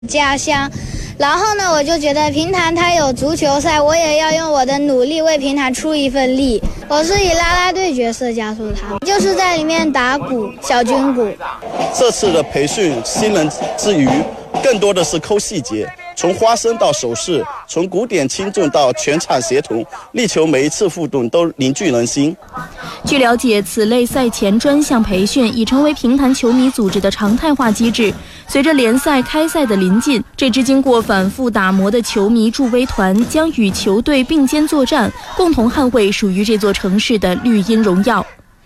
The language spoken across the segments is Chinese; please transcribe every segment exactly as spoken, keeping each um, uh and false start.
家乡。然后呢，我就觉得平潭它有足球赛，我也要用我的努力为平潭出一份力。我是以啦啦队角色加入它，就是在里面打鼓，小军鼓。 这次的培训新人之余，更多的是抠细节，从花生到手势，从古典轻重到全场协同，力求每一次互动都凝聚人心。 据了解，此类赛前专项培训已成为平潭球迷组织的常态化机制。随着联赛开赛的临近，这支经过反复打磨的球迷助威团将与球队并肩作战，共同捍卫属于这座城市的绿茵荣耀。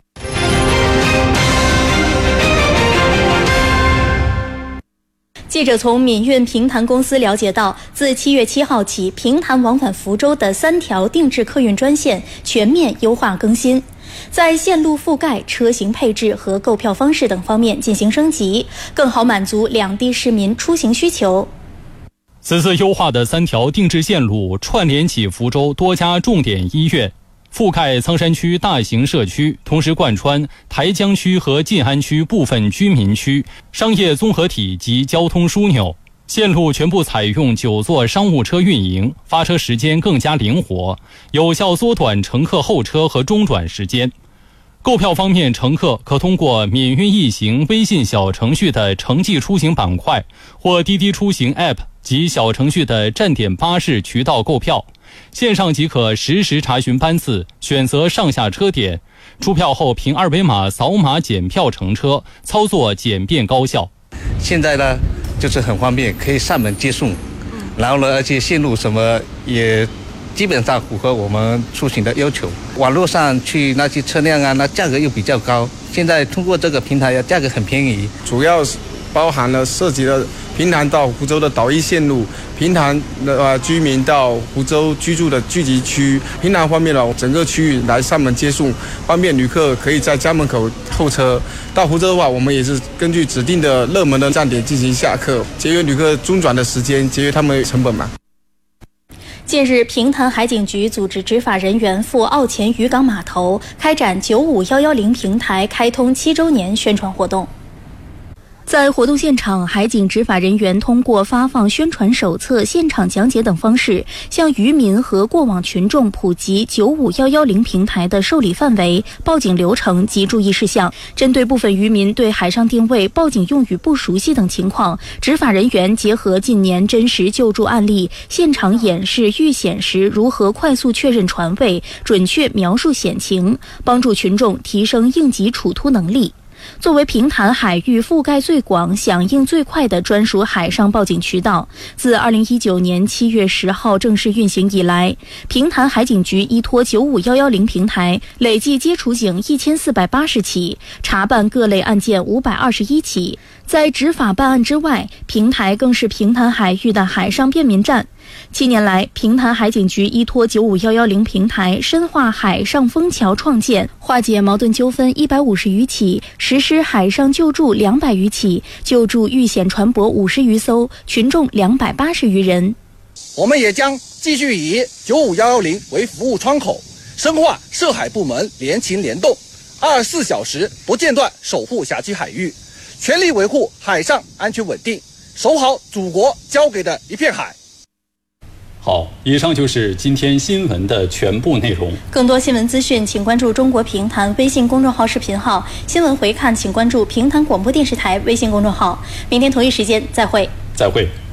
记者从闽运平潭公司了解到，自七月七号起，平潭往返福州的三条定制客运专线全面优化更新，在线路覆盖、车型配置和购票方式等方面进行升级，更好满足两地市民出行需求。 此次优化的三条定制线路串联起福州多家重点医院，覆盖苍山区大型社区，同时贯穿台江区和晋安区部分居民区、商业综合体及交通枢纽。线路全部采用九座商务车运营，发车时间更加灵活，有效缩短乘客候车和中转时间。购票方面，乘客可通过闽运易行微信小程序的城际出行板块，或滴滴出行 App 及小程序的站点巴士渠道购票，线上即可实时查询班次，选择上下车点，出票后凭二维码扫码检票乘车，操作简便高效。 现在呢就是很方便，可以上门接送，然后呢而且线路什么也基本上符合我们出行的要求。网络上去那些车辆啊，那价格又比较高，现在通过这个平台价格很便宜。 主要包含了涉及了平潭到湖州的岛义线路，平潭的、呃、居民到湖州居住的聚集区，平潭方面呢整个区域来上门接送，方便旅客可以在家门口候车。到湖州的话，我们也是根据指定的热门的站点进行下客，节约旅客中转的时间，节约他们成本嘛。 近日，平潭海警局组织执法人员赴澳前渔港码头开展九五一一零平台开通七周年宣传活动。在活动现场，海警执法人员通过发放宣传手册、现场讲解等方式，向渔民和过往群众普及九五一一零平台的受理范围、报警流程及注意事项。针对部分渔民对海上定位、报警用语不熟悉等情况，执法人员结合近年真实救助案例，现场演示遇险时如何快速确认船位、准确描述险情，帮助群众提升应急处突能力。作为平潭海域覆盖最广、响应最快的专属海上报警渠道，自二零一九年七月十号正式运行以来，平潭海警局依托九五一一零平台，累计接处警一千四百八十起，查办各类案件五百二十一起。在执法办案之外，平台更是平潭海域的海上便民站。七年来，平潭海警局依托九五一一零平台，深化海上枫桥创建，化解矛盾纠纷一百五十余起，实施海上救助两百余起，救助遇险船舶五十余艘，群众两百八十余人。 我们也将继续以九五一一零为服务窗口，深化涉海部门联勤联动，二十四小时不间断守护辖区海域，全力维护海上安全稳定，守好祖国交给的一片海。 好，以上就是今天新闻的全部内容。 更多新闻资讯，请关注中国评弹微信公众号视频号，新闻回看请关注评弹广播电视台微信公众号。明天同一时间再会。 再会。